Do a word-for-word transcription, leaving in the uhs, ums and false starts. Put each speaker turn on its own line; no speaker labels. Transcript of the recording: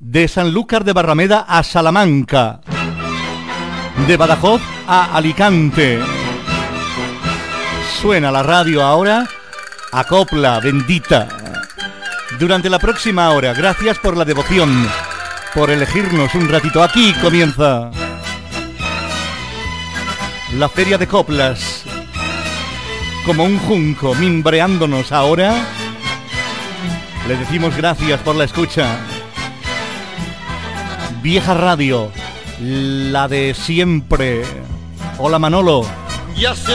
de Sanlúcar de Barrameda a Salamanca, de Badajoz a Alicante. Suena la radio ahora a Copla Bendita. Durante la próxima hora, gracias por la devoción, por elegirnos un ratito. Aquí comienza la Feria de Coplas, como un junco mimbreándonos ahora. Le decimos gracias por la escucha. Vieja radio, la de siempre. Hola Manolo.
Ya sé.